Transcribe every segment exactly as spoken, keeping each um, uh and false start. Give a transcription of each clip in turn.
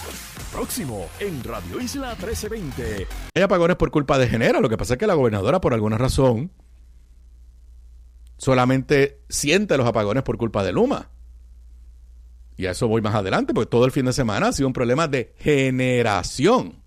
Próximo en Radio Isla trece veinte. Hay apagones por culpa de Genera. Lo que pasa es que la gobernadora, por alguna razón, solamente siente los apagones por culpa de Luma. Y a eso voy más adelante, porque todo el fin de semana ha sido un problema de generación.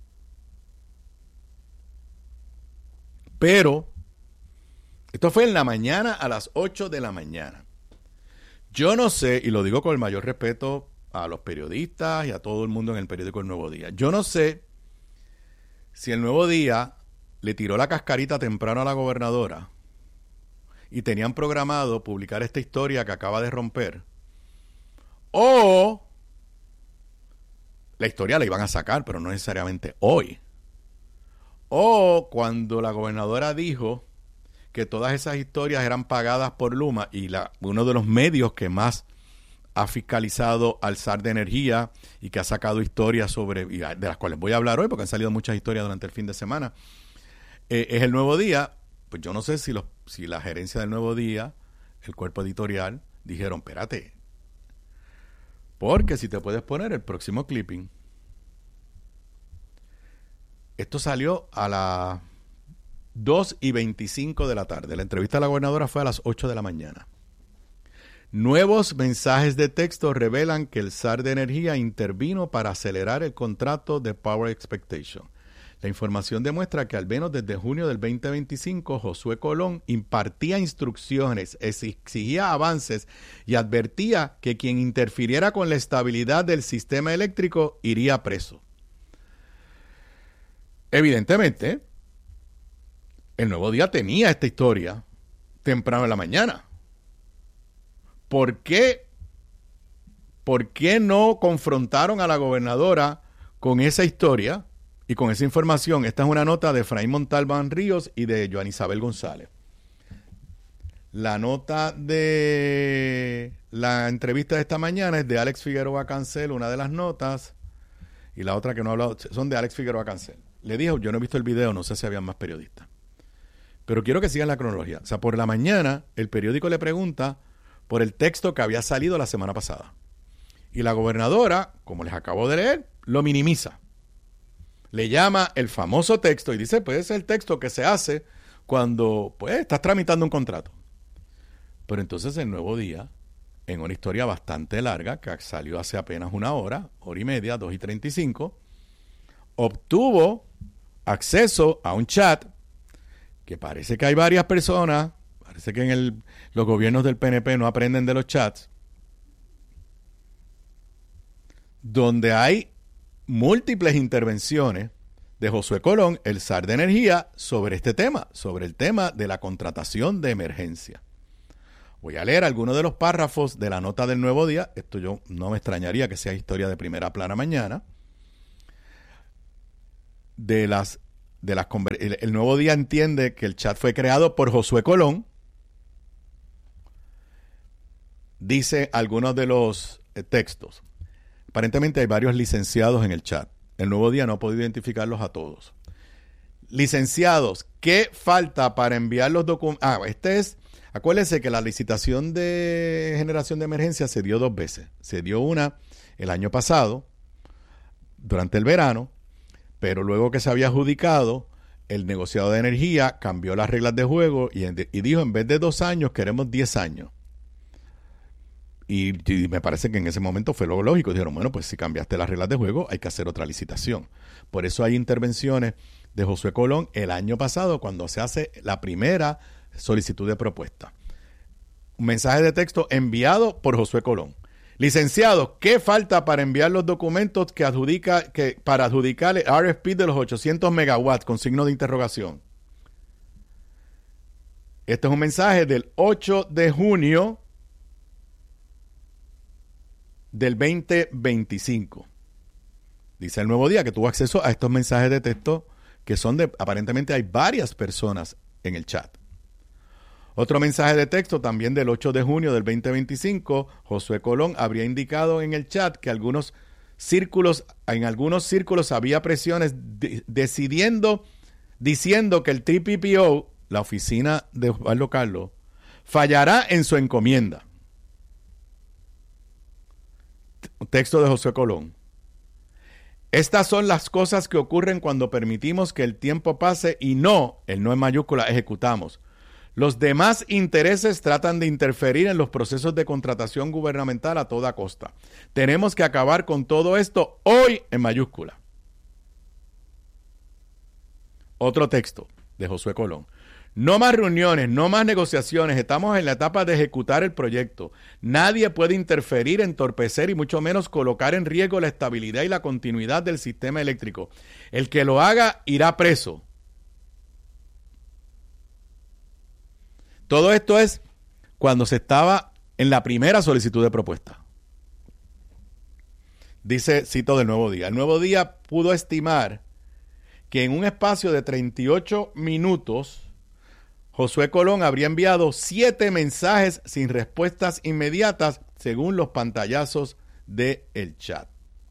Pero esto fue en la mañana, a las ocho de la mañana. Yo no sé, y lo digo con el mayor respeto a los periodistas y a todo el mundo en el periódico El Nuevo Día. Yo no sé si El Nuevo Día le tiró la cascarita temprano a la gobernadora y tenían programado publicar esta historia que acaba de romper, o la historia la iban a sacar, pero no necesariamente hoy. O cuando la gobernadora dijo que todas esas historias eran pagadas por Luma, y la, uno de los medios que más ha fiscalizado al S A R de Energía y que ha sacado historias sobre, y de las cuales voy a hablar hoy porque han salido muchas historias durante el fin de semana, eh, es El Nuevo Día. Pues yo no sé si, los, si la gerencia del Nuevo Día, el cuerpo editorial, dijeron, espérate, porque si te puedes poner el próximo clipping. Esto salió a las dos y veinticinco de la tarde. La entrevista a la gobernadora fue a las ocho de la mañana. Nuevos mensajes de texto revelan que el S A R de Energía intervino para acelerar el contrato de Power Expectation. La información demuestra que al menos desde junio del veinte veinticinco, Josué Colón impartía instrucciones, exigía avances y advertía que quien interfiriera con la estabilidad del sistema eléctrico iría preso. Evidentemente, El Nuevo Día tenía esta historia temprano en la mañana. ¿Por qué, ¿Por qué no confrontaron a la gobernadora con esa historia y con esa información? Esta es una nota de Efraín Montalbán Ríos y de Joan Isabel González. La nota de la entrevista de esta mañana es de Alex Figueroa Cancel, una de las notas, y la otra que no he hablado son de Alex Figueroa Cancel. Le dijo, yo no he visto el video, no sé si había más periodistas. Pero quiero que sigan la cronología. O sea, por la mañana, el periódico le pregunta por el texto que había salido la semana pasada. Y la gobernadora, como les acabo de leer, lo minimiza. Le llama el famoso texto y dice, pues es el texto que se hace cuando pues estás tramitando un contrato. Pero entonces El Nuevo Día, en una historia bastante larga, que salió hace apenas una hora, hora y media, dos y treinta y cinco, obtuvo acceso a un chat que parece que hay varias personas, parece que en el, los gobiernos del P N P no aprenden de los chats, donde hay múltiples intervenciones de Josué Colón, el S A R de Energía, sobre este tema, sobre el tema de la contratación de emergencia. Voy a leer algunos de los párrafos de la nota del Nuevo Día. Esto yo no me extrañaría que sea historia de primera plana mañana. De las, de las el, el Nuevo Día entiende que el chat fue creado por Josué Colón. Dice algunos de los eh, textos. Aparentemente hay varios licenciados en el chat. El Nuevo Día no ha podido identificarlos a todos. Licenciados, ¿qué falta para enviar los documentos? Ah, este es, acuérdense que la licitación de generación de emergencia se dio dos veces. Se dio una el año pasado, durante el verano, pero luego que se había adjudicado, el negociado de energía cambió las reglas de juego y, y dijo, en vez de dos años, queremos diez años. Y, y me parece que en ese momento fue lo lógico. Dijeron, bueno, pues si cambiaste las reglas de juego, hay que hacer otra licitación. Por eso hay intervenciones de Josué Colón el año pasado, cuando se hace la primera solicitud de propuesta. Un mensaje de texto enviado por Josué Colón. Licenciados, ¿qué falta para enviar los documentos que adjudica, que, para adjudicar el R F P de los ochocientos megawatts con signo de interrogación? Este es un mensaje del ocho de junio del veinte veinticinco. Dice El Nuevo Día que tuvo acceso a estos mensajes de texto que son de, aparentemente hay varias personas en el chat. Otro mensaje de texto también del ocho de junio del veinte veinticinco, Josué Colón habría indicado en el chat que algunos círculos, en algunos círculos había presiones de, decidiendo, diciendo que el T P P O, la oficina de Osvaldo Carlos, fallará en su encomienda. Texto de Josué Colón. Estas son las cosas que ocurren cuando permitimos que el tiempo pase y no, el no en mayúscula, ejecutamos. Los demás intereses tratan de interferir en los procesos de contratación gubernamental a toda costa. Tenemos que acabar con todo esto hoy en mayúscula. Otro texto de Josué Colón. No más reuniones, no más negociaciones. Estamos en la etapa de ejecutar el proyecto. Nadie puede interferir, entorpecer y mucho menos colocar en riesgo la estabilidad y la continuidad del sistema eléctrico. El que lo haga irá preso. Todo esto es cuando se estaba en la primera solicitud de propuesta. Dice, cito del Nuevo Día. El Nuevo Día pudo estimar que en un espacio de treinta y ocho minutos Josué Colón habría enviado siete mensajes sin respuestas inmediatas según los pantallazos del chat.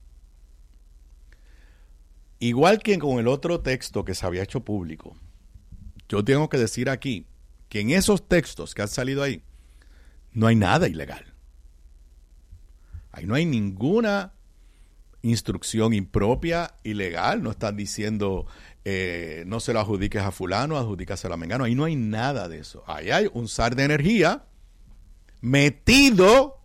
Igual que con el otro texto que se había hecho público, yo tengo que decir aquí que en esos textos que han salido ahí no hay nada ilegal. Ahí no hay ninguna instrucción impropia, ilegal. No están diciendo eh, no se lo adjudiques a fulano, adjudícaselo a mengano. Ahí no hay nada de eso. Ahí hay un zar de energía metido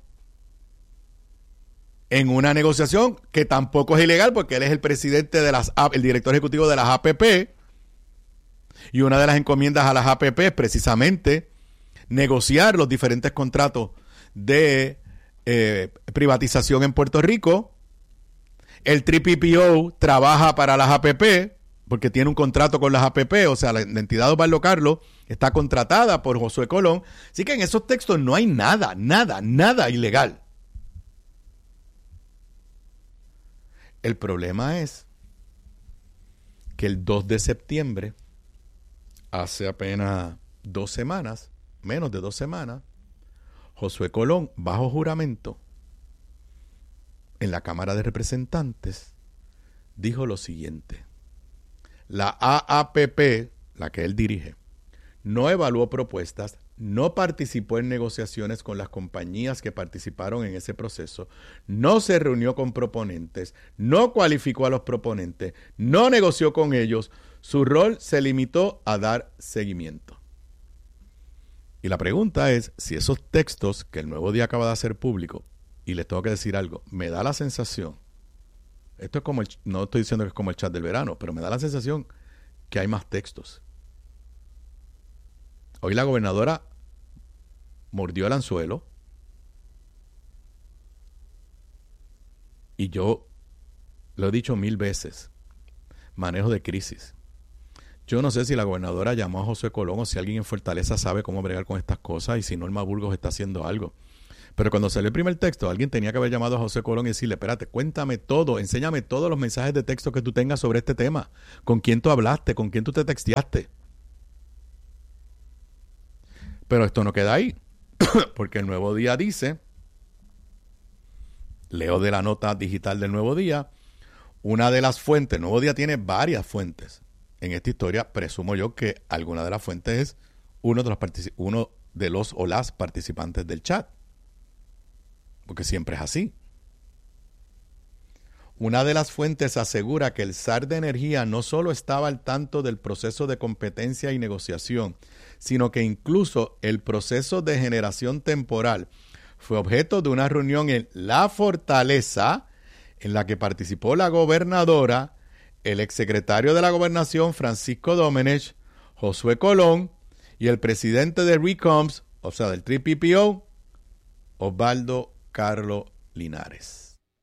en una negociación que tampoco es ilegal porque él es el presidente de las, el director ejecutivo de las A P P, y una de las encomiendas a las A P P es precisamente negociar los diferentes contratos de eh, privatización en Puerto Rico. El tres P P O trabaja para las A P P porque tiene un contrato con las A P P, o sea, la entidad Osvaldo Carlos está contratada por Josué Colón. Así que en esos textos no hay nada, nada, nada ilegal. El problema es que el dos de septiembre, hace apenas dos semanas, menos de dos semanas, Josué Colón, bajo juramento, en la Cámara de Representantes, dijo lo siguiente: la A A P P, la que él dirige, no evaluó propuestas, no participó en negociaciones con las compañías que participaron en ese proceso, no se reunió con proponentes, no cualificó a los proponentes, no negoció con ellos, su rol se limitó a dar seguimiento. Y la pregunta es si esos textos que el Nuevo Día acaba de hacer público, y les tengo que decir algo, me da la sensación, esto es como, el, no estoy diciendo que es como el chat del verano, pero me da la sensación que hay más textos. Hoy la gobernadora mordió el anzuelo y yo lo he dicho mil veces, manejo de crisis. Yo no sé si la gobernadora llamó a Josué Colón o si alguien en Fortaleza sabe cómo bregar con estas cosas y si Norma Burgos está haciendo algo. Pero cuando salió el primer texto, alguien tenía que haber llamado a Josué Colón y decirle, espérate, cuéntame todo, enséñame todos los mensajes de texto que tú tengas sobre este tema. ¿Con quién tú hablaste? ¿Con quién tú te texteaste? Pero esto no queda ahí, porque el Nuevo Día dice, leo de la nota digital del Nuevo Día, una de las fuentes, el Nuevo Día tiene varias fuentes en esta historia, presumo yo que alguna de las fuentes es uno de los, particip- uno de los o las participantes del chat, porque siempre es así. Una de las fuentes asegura que el zar de energía no solo estaba al tanto del proceso de competencia y negociación, sino que incluso el proceso de generación temporal fue objeto de una reunión en La Fortaleza en la que participó la gobernadora, el exsecretario de la Gobernación Francisco Domenech, Josué Colón y el presidente de RECOMS, o sea del tres P P O, Osvaldo Carlos Linares.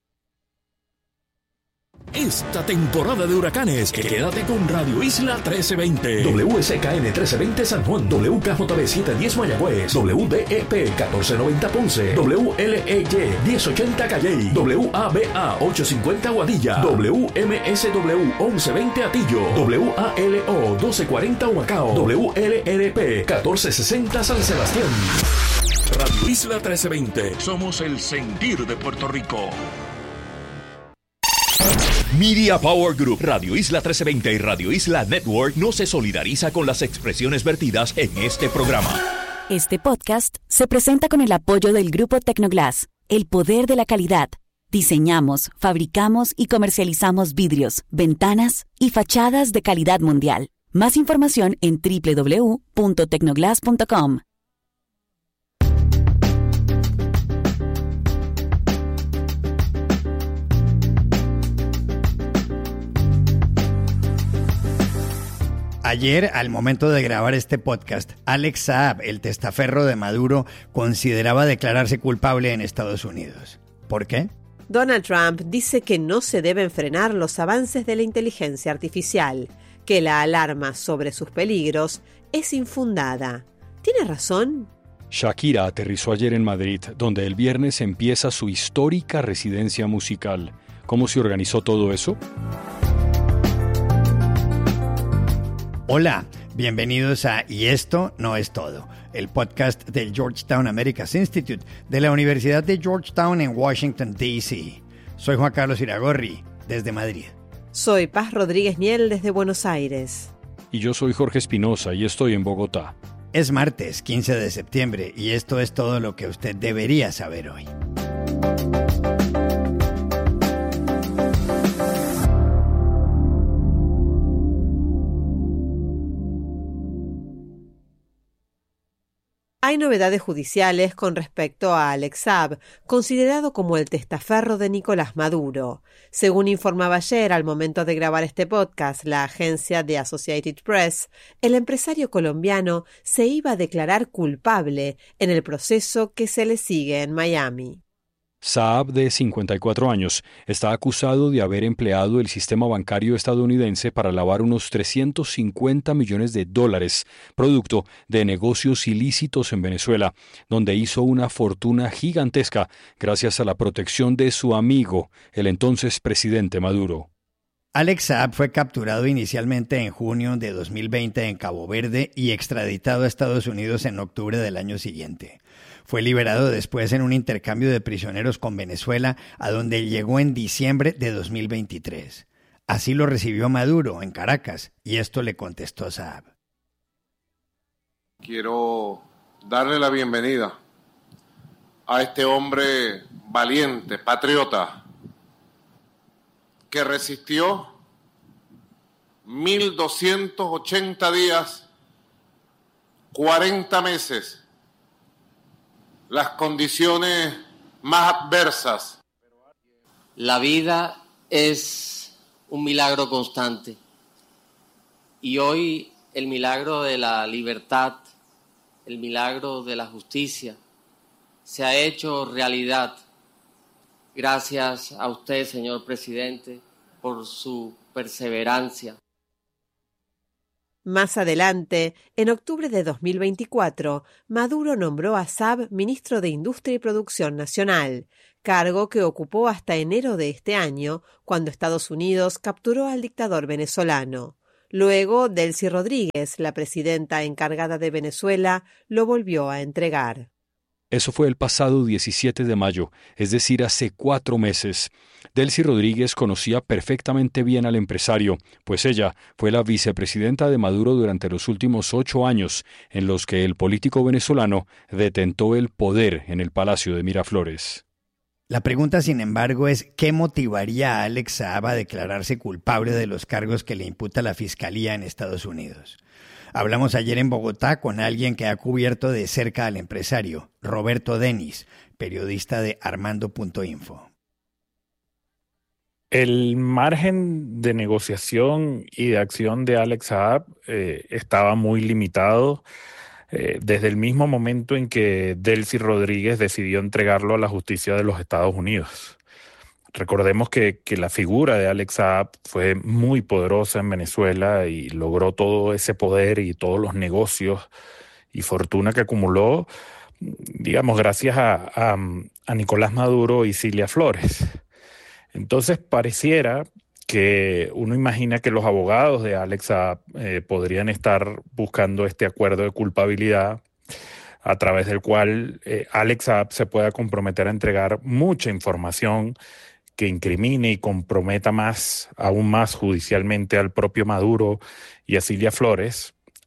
Esta temporada de huracanes, quédate con Radio Isla trece veinte. W S K N trece veinte San Juan, W K J B setecientos diez Mayagüez, W D E P catorce noventa Ponce, W L E Y diez ochenta Calley, W A B A ochocientos cincuenta Guadilla, W M S W once veinte Atillo, W A L O doce cuarenta Humacao, W L R P catorce sesenta San Sebastián. Radio Isla trece veinte. Somos el sentir de Puerto Rico. Media Power Group, Radio Isla trece veinte y Radio Isla Network no se solidariza con las expresiones vertidas en este programa. Este podcast se presenta con el apoyo del Grupo Tecnoglass, el poder de la calidad, Diseñamos, fabricamos y comercializamos vidrios, ventanas y fachadas de calidad mundial. Más información en doble u doble u doble u punto tecnoglass punto com. Ayer, al momento de grabar este podcast, Alex Saab, el testaferro de Maduro, consideraba declararse culpable en Estados Unidos. ¿Por qué? Donald Trump dice que no se deben frenar los avances de la inteligencia artificial, que la alarma sobre sus peligros es infundada. ¿Tiene razón? Shakira aterrizó ayer en Madrid, donde el viernes empieza su histórica residencia musical. ¿Cómo se organizó todo eso? Hola, bienvenidos a Y esto no es todo, el podcast del Georgetown Americas Institute de la Universidad de Georgetown en Washington, D C Soy Juan Carlos Iragorri, desde Madrid. Soy Paz Rodríguez Miel, desde Buenos Aires. Y yo soy Jorge Espinosa y estoy en Bogotá. Es martes quince de septiembre y esto es todo lo que usted debería saber hoy. Hay novedades judiciales con respecto a Alex Saab, considerado como el testaferro de Nicolás Maduro. Según informaba ayer, al momento de grabar este podcast, la agencia de Associated Press, el empresario colombiano se iba a declarar culpable en el proceso que se le sigue en Miami. Saab, de cincuenta y cuatro años, está acusado de haber empleado el sistema bancario estadounidense para lavar unos trescientos cincuenta millones de dólares, producto de negocios ilícitos en Venezuela, donde hizo una fortuna gigantesca gracias a la protección de su amigo, el entonces presidente Maduro. Alex Saab fue capturado inicialmente en junio de dos mil veinte en Cabo Verde y extraditado a Estados Unidos en octubre del año siguiente. Fue liberado después en un intercambio de prisioneros con Venezuela, a donde llegó en diciembre de dos mil veintitrés. Así lo recibió Maduro en Caracas, y esto le contestó Saab. Quiero darle la bienvenida a este hombre valiente, patriota, que resistió mil doscientos ochenta días, cuarenta meses, las condiciones más adversas. La vida es un milagro constante y hoy el milagro de la libertad, el milagro de la justicia se ha hecho realidad gracias a usted, señor presidente, por su perseverancia. Más adelante, en octubre de dos mil veinticuatro, Maduro nombró a Saab ministro de Industria y Producción Nacional, cargo que ocupó hasta enero de este año, cuando Estados Unidos capturó al dictador venezolano. Luego, Delcy Rodríguez, la presidenta encargada de Venezuela, lo volvió a entregar. Eso fue el pasado diecisiete de mayo, es decir, hace cuatro meses. Delcy Rodríguez conocía perfectamente bien al empresario, pues ella fue la vicepresidenta de Maduro durante los últimos ocho años, en los que el político venezolano detentó el poder en el Palacio de Miraflores. La pregunta, sin embargo, es ¿qué motivaría a Alex Saab a declararse culpable de los cargos que le imputa la Fiscalía en Estados Unidos? Hablamos ayer en Bogotá con alguien que ha cubierto de cerca al empresario, Roberto Denis, periodista de Armando punto info. El margen de negociación y de acción de Alex Saab eh, estaba muy limitado eh, desde el mismo momento en que Delcy Rodríguez decidió entregarlo a la justicia de los Estados Unidos. Recordemos que, que la figura de Alex Saab fue muy poderosa en Venezuela y logró todo ese poder y todos los negocios y fortuna que acumuló, digamos, gracias a, a, a Nicolás Maduro y Cilia Flores. Entonces pareciera que uno imagina que los abogados de Alex Saab eh, podrían estar buscando este acuerdo de culpabilidad a través del cual eh, Alex Saab se pueda comprometer a entregar mucha información que incrimine y comprometa más, aún más judicialmente al propio Maduro y a Cilia Flores,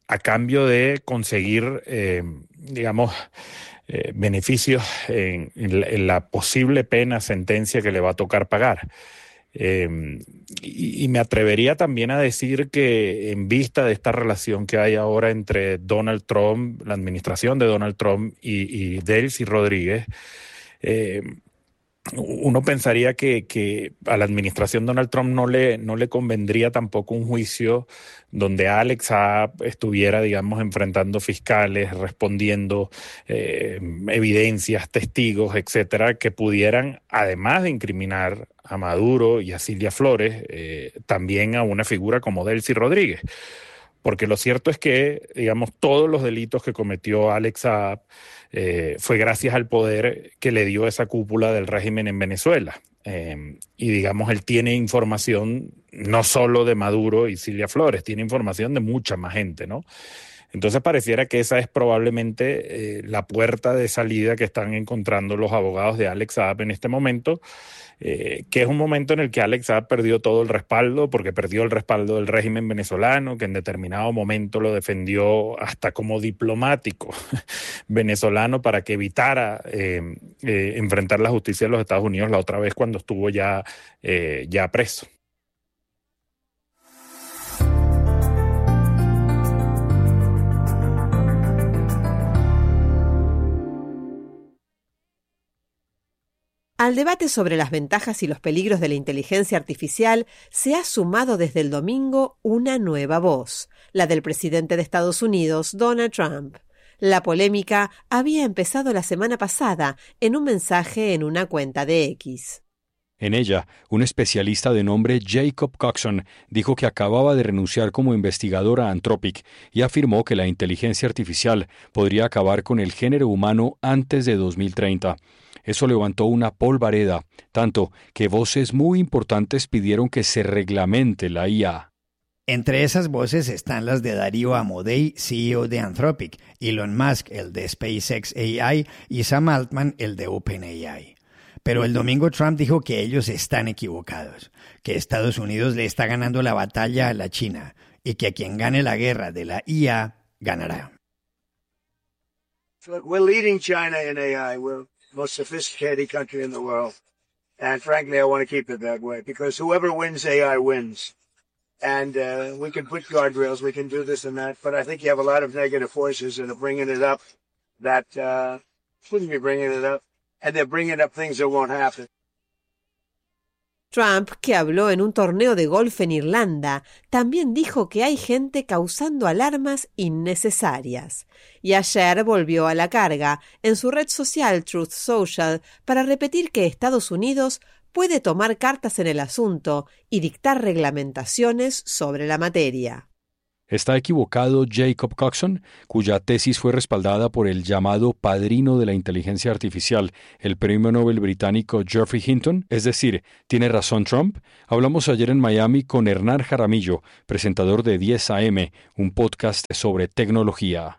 a cambio de conseguir, eh, digamos, eh, beneficios en, en, la, en la posible pena, sentencia que le va a tocar pagar. Eh, y, y me atrevería también a decir que en vista de esta relación que hay ahora entre Donald Trump, la administración de Donald Trump y, y Delcy Rodríguez, eh, uno pensaría que, que a la administración Donald Trump no le, no le convendría tampoco un juicio donde Alex Saab estuviera, digamos, enfrentando fiscales, respondiendo eh, evidencias, testigos, etcétera, que pudieran, además de incriminar a Maduro y a Cilia Flores, eh, también a una figura como Delcy Rodríguez. Porque lo cierto es que, digamos, todos los delitos que cometió Alex Saab eh, fue gracias al poder que le dio esa cúpula del régimen en Venezuela. Eh, y, digamos, él tiene información no solo de Maduro y Cilia Flores, tiene información de mucha más gente, ¿no? Entonces pareciera que esa es probablemente eh, la puerta de salida que están encontrando los abogados de Alex Saab en este momento, eh, que es un momento en el que Alex Saab perdió todo el respaldo, porque perdió el respaldo del régimen venezolano, que en determinado momento lo defendió hasta como diplomático venezolano para que evitara eh, eh, enfrentar la justicia de los Estados Unidos la otra vez cuando estuvo ya, eh, ya preso. Al debate sobre las ventajas y los peligros de la inteligencia artificial se ha sumado desde el domingo una nueva voz, la del presidente de Estados Unidos, Donald Trump. La polémica había empezado la semana pasada en un mensaje en una cuenta de X. En ella, un especialista de nombre Jacob Coxon dijo que acababa de renunciar como investigador a Anthropic y afirmó que la inteligencia artificial podría acabar con el género humano antes de dos mil treinta. Eso levantó una polvareda, tanto que voces muy importantes pidieron que se reglamente la I A. Entre esas voces están las de Darío Amodei, C E O de Anthropic, Elon Musk, el de SpaceX A I, y Sam Altman, el de OpenAI. Pero el domingo Trump dijo que ellos están equivocados, que Estados Unidos le está ganando la batalla a la China y que quien gane la guerra de la I A ganará. We're leading China in A I. We're the most sophisticated country in the world. And frankly, I want to keep it that way because whoever wins A I wins. And uh, we can put guardrails, we can do this and that, but I think you have a lot of negative forces that are bringing it up that uh, shouldn't be bringing it up. And they're bringing up things that won't happen. Trump, que habló en un torneo de golf en Irlanda, también dijo que hay gente causando alarmas innecesarias. Y ayer volvió a la carga en su red social Truth Social para repetir que Estados Unidos puede tomar cartas en el asunto y dictar reglamentaciones sobre la materia. ¿Está equivocado Jacob Coxon, cuya tesis fue respaldada por el llamado padrino de la inteligencia artificial, el premio Nobel británico Geoffrey Hinton? Es decir, ¿tiene razón Trump? Hablamos ayer en Miami con Hernán Jaramillo, presentador de diez A M, un podcast sobre tecnología.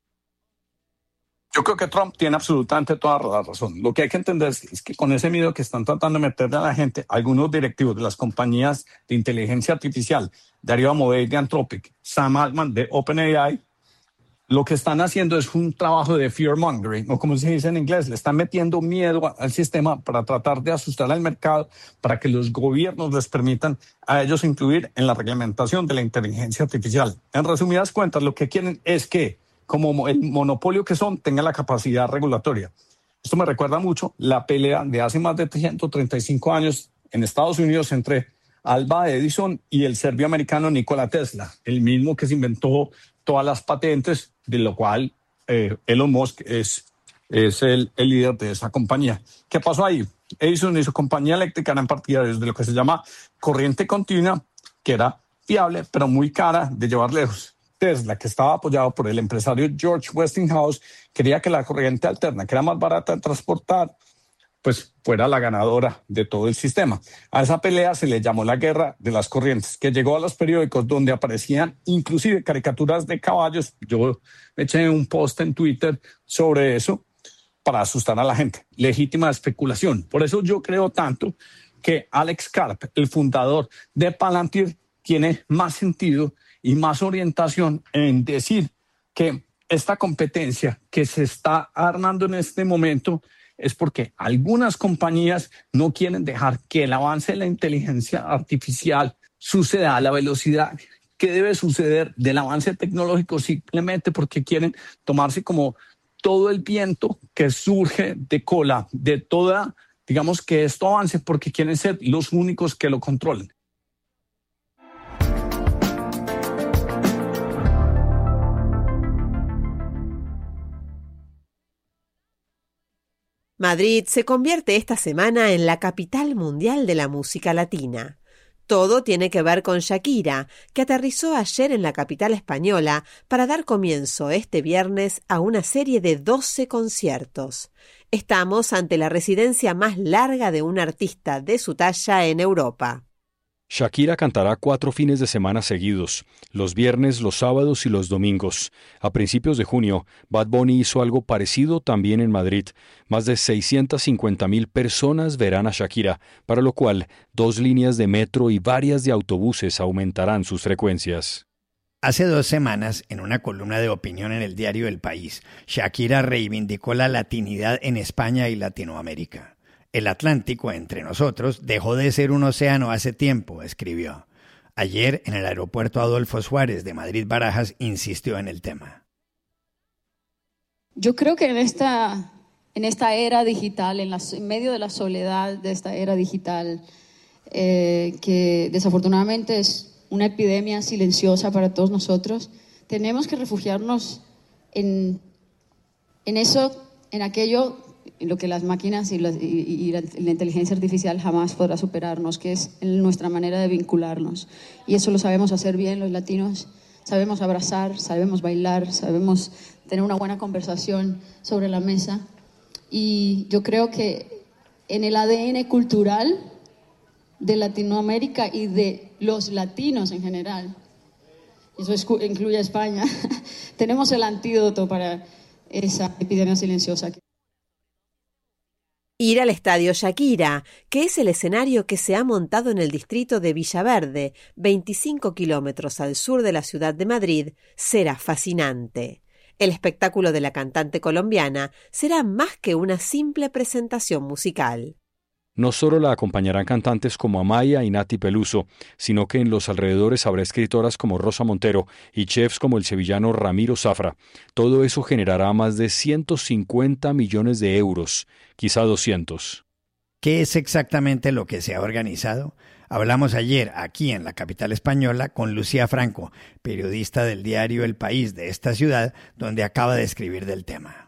Yo creo que Trump tiene absolutamente toda la razón. Lo que hay que entender es que con ese miedo que están tratando de meterle a la gente, algunos directivos de las compañías de inteligencia artificial, Darío Amodei de Anthropic, Sam Altman de OpenAI, lo que están haciendo es un trabajo de fear mongering, o como se dice en inglés, le están metiendo miedo al sistema para tratar de asustar al mercado, para que los gobiernos les permitan a ellos incluir en la reglamentación de la inteligencia artificial. En resumidas cuentas, lo que quieren es que como el monopolio que son, tenga la capacidad regulatoria. Esto me recuerda mucho la pelea de hace más de ciento treinta y cinco años en Estados Unidos entre Alva Edison y el serbio-americano Nikola Tesla, el mismo que se inventó todas las patentes, de lo cual eh, Elon Musk es, es el, el líder de esa compañía. ¿Qué pasó ahí? Edison y su compañía eléctrica eran partidarios de lo que se llama corriente continua, que era fiable, pero muy cara de llevar lejos. Tesla, que estaba apoyado por el empresario George Westinghouse, quería que la corriente alterna, que era más barata de transportar, pues fuera la ganadora de todo el sistema. A esa pelea se le llamó la guerra de las corrientes, que llegó a los periódicos donde aparecían inclusive caricaturas de caballos. Yo eché un post en Twitter sobre eso para asustar a la gente. Legítima especulación. Por eso yo creo tanto que Alex Karp, el fundador de Palantir, tiene más sentido y más orientación en decir que esta competencia que se está armando en este momento es porque algunas compañías no quieren dejar que el avance de la inteligencia artificial suceda a la velocidad que debe suceder del avance tecnológico, simplemente porque quieren tomarse como todo el viento que surge de cola de toda, digamos, que esto avance, porque quieren ser los únicos que lo controlen. Madrid se convierte esta semana en la capital mundial de la música latina. Todo tiene que ver con Shakira, que aterrizó ayer en la capital española para dar comienzo este viernes a una serie de doce conciertos. Estamos ante la residencia más larga de un artista de su talla en Europa. Shakira cantará cuatro fines de semana seguidos, los viernes, los sábados y los domingos. A principios de junio, Bad Bunny hizo algo parecido también en Madrid. Más de seiscientas cincuenta mil personas verán a Shakira, para lo cual dos líneas de metro y varias de autobuses aumentarán sus frecuencias. Hace dos semanas, en una columna de opinión en el diario El País, Shakira reivindicó la latinidad en España y Latinoamérica. El Atlántico, entre nosotros, dejó de ser un océano hace tiempo, escribió. Ayer, en el aeropuerto Adolfo Suárez de Madrid-Barajas, insistió en el tema. Yo creo que en esta, en esta era digital, en, la, en medio de la soledad de esta era digital, eh, que desafortunadamente es una epidemia silenciosa para todos nosotros, tenemos que refugiarnos en, en eso, en aquello lo que las máquinas y la, y, y la, la inteligencia artificial jamás podrá superarnos, que es nuestra manera de vincularnos. Y eso lo sabemos hacer bien los latinos, sabemos abrazar, sabemos bailar, sabemos tener una buena conversación sobre la mesa. Y yo creo que en el A D N cultural de Latinoamérica y de los latinos en general, y eso incluye a España, tenemos el antídoto para esa epidemia silenciosa. Ir al Estadio Shakira, que es el escenario que se ha montado en el distrito de Villaverde, veinticinco kilómetros al sur de la ciudad de Madrid, será fascinante. El espectáculo de la cantante colombiana será más que una simple presentación musical. No solo la acompañarán cantantes como Amaya y Nati Peluso, sino que en los alrededores habrá escritoras como Rosa Montero y chefs como el sevillano Ramiro Zafra. Todo eso generará más de ciento cincuenta millones de euros, quizá doscientos. ¿Qué es exactamente lo que se ha organizado? Hablamos ayer, aquí en la capital española, con Lucía Franco, periodista del diario El País de esta ciudad, donde acaba de escribir del tema.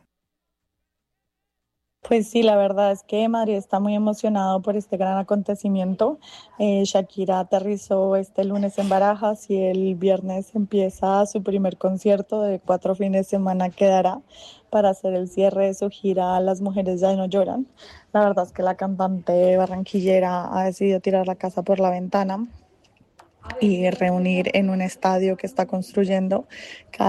Pues sí, la verdad es que Madrid está muy emocionado por este gran acontecimiento. Eh, Shakira aterrizó este lunes en Barajas y el viernes empieza su primer concierto de cuatro fines de semana que dará para hacer el cierre de su gira Las Mujeres Ya No Lloran. La verdad es que la cantante barranquillera ha decidido tirar la casa por la ventana y reunir en un estadio que está construyendo cada